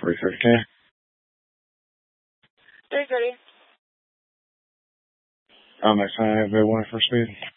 350. 330. Next time I have one for speed.